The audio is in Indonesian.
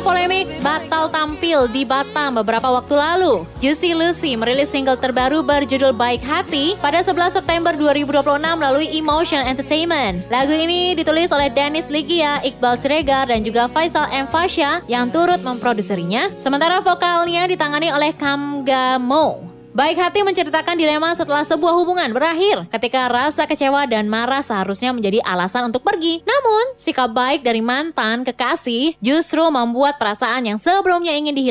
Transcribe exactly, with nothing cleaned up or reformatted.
polemik batal tampil di Batam beberapa waktu lalu. Juicy Lucy merilis single terbaru berjudul Baik Hati pada sebelas September dua ribu dua puluh enam melalui Emotion Entertainment. Lagu ini ditulis oleh Dennis Ligia, Iqbal Siregar, dan juga Faisal M. Fasya yang turut memproduserinya. Sementara vokalnya ditangani oleh Kamga Mo. Baik Hati menceritakan dilema setelah sebuah hubungan berakhir ketika rasa kecewa dan marah seharusnya menjadi alasan untuk pergi. Namun, sikap baik dari mantan kekasih justru membuat perasaan yang sebelumnya ingin dihilangkan